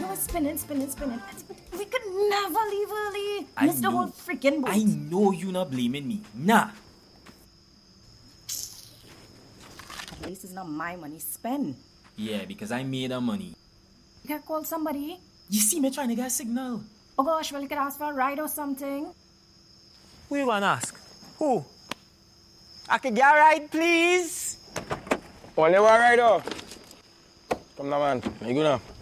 was spinning. We could never leave early. I Missed the know. whole freaking boat. I know you not blaming me. Nah. At least it's not my money spent. Yeah, because I made the money. You can call somebody. You see me trying to get a signal. Oh gosh, well, you could ask for a ride or something. Who you gonna ask? Who? I could get a ride, please? Only one rider. Come now, man. You good now?